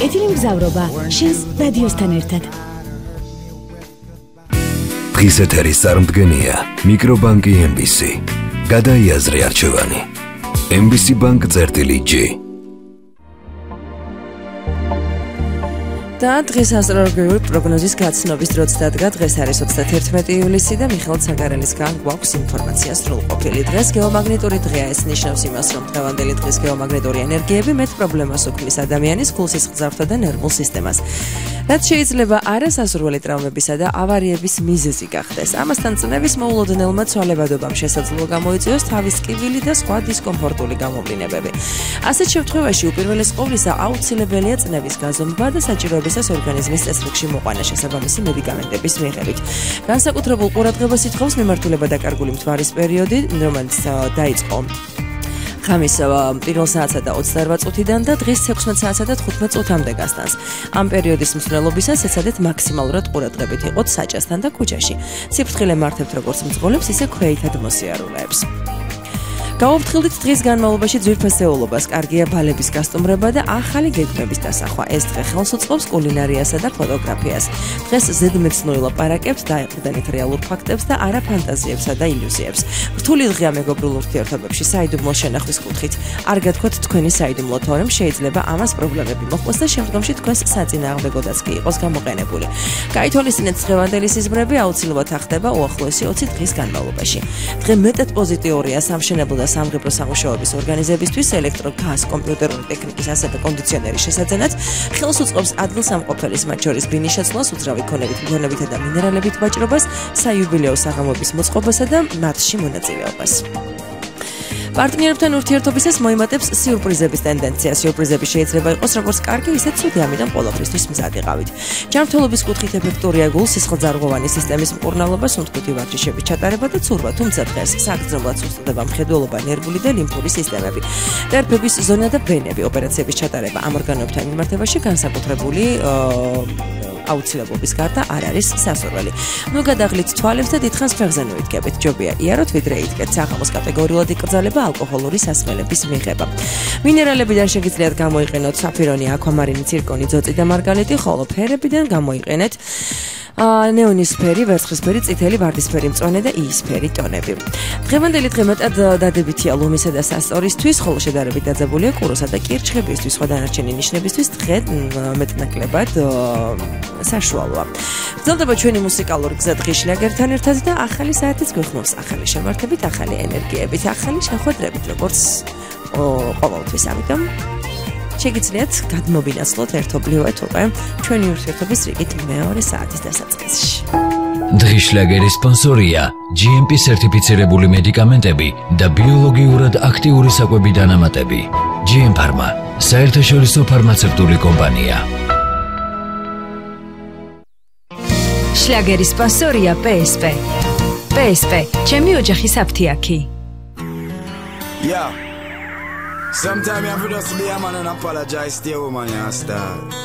კეთილი მგზავრობა შენს რადიოსთან ერთად. დღის ეთერის წარმდგენია მიკრობანკი MBC. გადაიაზრე არჩევანი. MBC Bank წერტილი-G. და დღეს ასტროლოგიური პროგნოზის გაცნობის დროც დადგა. დღეს არის 31 ივლისი და მიხეილ ცაგარელისგან გვაქვს ინფორმაცია სრულყოფილი. დღეს გეომაგნიტური დღეა, ეს ნიშნავს იმას, რომ დღევანდელი დღის გეომაგნიტური ენერგიები მეტ პრობლემას უქმნის ადამიანის გულსისხლძარღვთა და ნერვულ სისტემას. რაც შეიძლება არასასურველი ტრავმებისა და ავარიების მიზეზი გახდეს. ამასთან წნევის მოულოდნელმა ცვალებადობამ შესაძლოა გამოიწვიოს თავის კიბილი და სხვა დისკომფორტული გამოვლინებები. ასეთ შემთხვევაში უპირველეს ყოვლისა აუცილებელია წნევის გაზომვა და საჭიროებისას ორგანიზმის წესრიგში მოყვანა შესაბამისი მედიკამენტების მიღებით. განსაკუთრებულ ყურადღებას ითხოვს მიმართულება დაკარგული მთვარის პერიოდი, რომელიც დაიწყო ღამის 1 საათსა და 28 წუთიდან და დღის 16 საათსა და 15 წუთამდე გასტანს. ამ პერიოდის მსვლელობისას ეცადეთ მაქსიმალურად ყურადღებით იყოთ საჭასთან და ქუჩაში. სიფრთხილე მართებთ როგორც მძღოლებს, ისე ქვეითად მოსიარულეებს. გავაფრთხილდით დღის განმავლობაში ძვირფასეულობას, კარგია ბალების გასტუმრება და ახალი გეგმების დასახვა. ეს დღე ხელს უწყობს კულინარიასა და ფოტოგრაფიას. დღეს ზედმეცნუი ლაპარაკებთ დაეყრდნით რეალურ ფაქტებს და არა ფანტაზიებსა და ილუზიებს. რთული დღეა მეგობრულ ურთიერთობებში საიდუმლო შენახვის კუთხით. არ გათქვათ თქვენი საიდუმლო თორემ შეიძლება ამას პრობლემები მოხდეს და შემდგომში თქვენს საწინააღმდეგოდაც კი იყოს გამოყენებული. გაითვალისწინეთ დღევანდელი სიზმრები აუცილებლად ახდება უახლოესი 20 დღის განმავლობაში. დღე მეტად პოზიტიურია სამშენებლო და სამღებრო სამუშაოების ორგანიზებისთვის, ელექტრო-გაზ, კომპიუტერული ტექნიკის, ასევე კონდიციონერის შესაძენად, ხელს უწყობს ადგილსამყოფელის, მათ შორის ბინის შეცვლას, უძრავი ქონებით, მგონებითა და მინერალებით ვაჭრობას, საიუბილეო საღამოების მოწყობასა და მათში მონაწილეობას. პარტნიორებთან ურთიერთობისას მოიმატებს სიურპრიზების ტენდენცია. სიურპრიზები შეიძლება იყოს როგორც კარგი, ისე ცუდი, ამიტომ ყოველთვის მზად იყავით. ჯანმრთელობის კუთხით ეფექტურია გულსისხლძარღვოვანი სისტემის მკურნალობა, სუნთქვითი ვარჯიშების ჩატარება და ცურვა, თუმცა დღეს საგრძნობლად სუსტდება მხედველობა, ნერვული და ლიმფური სისტემები. ტერფების ზონა და ვენები, ოპერაციების ჩატარება ამ ორგანოებთან მიმართებაში განსაკუთრებული აუცილებლობის გარდა არ არის სასურველი. ნუ გადაღლით თვალებს და დიდხანს ფეხზე ნუიდგებით. ჯობია იაროთ, ვიდრე იდგეთ. საღამოს კატეგორიულად იკრძალება ალკოჰოლური სასმელების მიღება. მინერალებიდან შეგიძლიათ გამოიყენოთ საფირონი, აკვამარინი, ცირკონი, ძოწი და მარგალიტი, ხოლო ფერებიდან გამოიყენეთ ნეონისფერი, ვერცხლისფერი, წითელი, ვარდისფერი მწვანე და იისფერი ტონები. დღევანდელი დღე მეტად დადებითია ლომისა და სასტორისთვის, ხოლო შედარებით დაძაბულია კუროსა და კირჩხებისთვის, სხვა დანარჩენი ნიშნებისთვის დღე მეტნაკლებად საშუალოა. გრძელდება ჩვენი მუსიკალური გზა დღის შლაგერთან ერთად და ახალი საათიც გვიხმობს ახალი შემართებით, ახალი ენერგიებით, ახალი შეხვედრებით, როგორც ყოველთვის. ამიტომ შეგიძლიათ გადმოვინაცვლოთ ერთობლივად უკვე ჩვენი ურთიერთობის რიგით მეორე საათის დასაწყისში. დღის შლაგერის სპონსორია GMP სერტიფიცირებული მედიკამენტები და ბიოლოგიურად აქტიური საკვები დანამატები. GM Pharma, საერთაშორისო ფარმაცევტული კომპანია. შლაგერის სპონსორია PSP. PSP, ჩემი ოჯახის აფთიაქი. Sometimes you have to just be a man and apologize to your woman, you understand?